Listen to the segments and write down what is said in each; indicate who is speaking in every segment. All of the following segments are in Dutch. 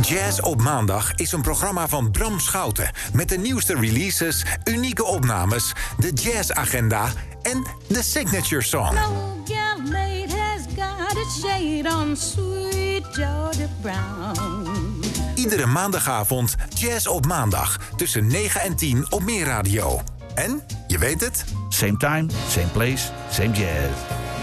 Speaker 1: Jazz op maandag is een programma van Bram Schouten met de nieuwste releases, unieke opnames, de jazzagenda en de signature song.
Speaker 2: No girl mate has got its shade on sweet Georgia Brown.
Speaker 1: Iedere maandagavond Jazz op maandag tussen 9 en 10 op Meer Radio. En, je weet het,
Speaker 3: Same time, same place, same jazz.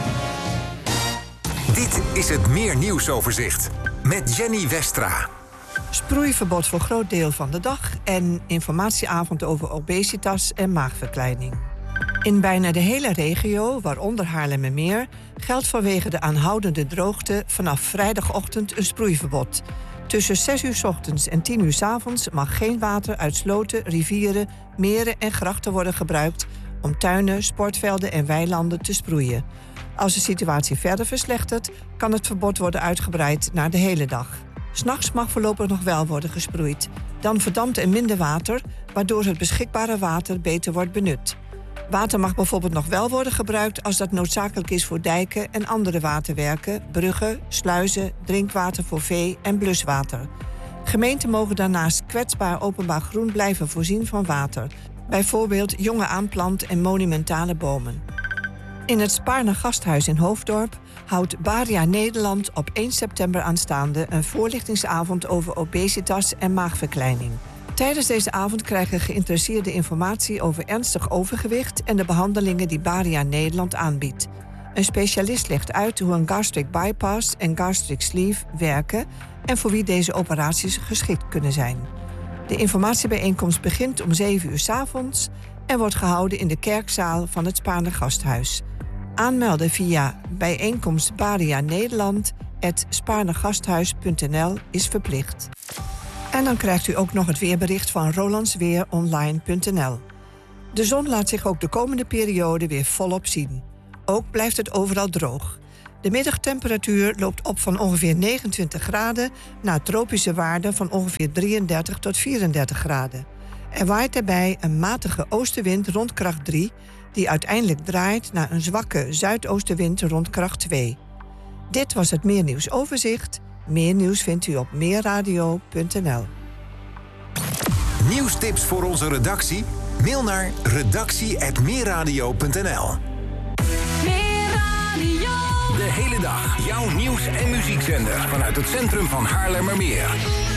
Speaker 1: dit is het Meer Nieuwsoverzicht met Jenny Westra.
Speaker 4: Sproeiverbod voor groot deel van de dag en informatieavond over obesitas en maagverkleining. In bijna de hele regio, waaronder Haarlemmermeer, geldt vanwege de aanhoudende droogte vanaf vrijdagochtend een sproeiverbod. Tussen 6 uur 's ochtends en 10 uur 's avonds mag geen water uit sloten, rivieren, meren en grachten worden gebruikt om tuinen, sportvelden en weilanden te sproeien. Als de situatie verder verslechtert, kan het verbod worden uitgebreid naar de hele dag. 'S Nachts mag voorlopig nog wel worden gesproeid. Dan verdampt er minder water, waardoor het beschikbare water beter wordt benut. Water mag bijvoorbeeld nog wel worden gebruikt als dat noodzakelijk is voor dijken en andere waterwerken, bruggen, sluizen, drinkwater voor vee en bluswater. Gemeenten mogen daarnaast kwetsbaar openbaar groen blijven voorzien van water. Bijvoorbeeld jonge aanplant- en monumentale bomen. In het Spaarne Gasthuis in Hoofddorp houdt Baria Nederland op 1 september aanstaande een voorlichtingsavond over obesitas en maagverkleining. Tijdens deze avond krijgen geïnteresseerden informatie over ernstig overgewicht en de behandelingen die Baria Nederland aanbiedt. Een specialist legt uit hoe een gastric bypass en gastric sleeve werken en voor wie deze operaties geschikt kunnen zijn. De informatiebijeenkomst begint om 7 uur 's avonds en wordt gehouden in de kerkzaal van het Spaarne Gasthuis. Aanmelden via bijeenkomstbarianederland@spaarnegasthuis.nl is verplicht. En dan krijgt u ook nog het weerbericht van rolandsweeronline.nl. De zon laat zich ook de komende periode weer volop zien. Ook blijft het overal droog. De middagtemperatuur loopt op van ongeveer 29 graden naar tropische waarden van ongeveer 33 tot 34 graden. Er waait daarbij een matige oostenwind rond kracht 3... die uiteindelijk draait naar een zwakke zuidoostenwind rond kracht 2. Dit was het Meer Nieuwsoverzicht. Meer nieuws vindt u op meerradio.nl.
Speaker 1: Nieuwstips voor onze redactie? Mail naar redactie@meerradio.nl.
Speaker 2: Meer radio.
Speaker 1: De hele dag jouw nieuws- en muziekzender vanuit het centrum van Haarlemmermeer.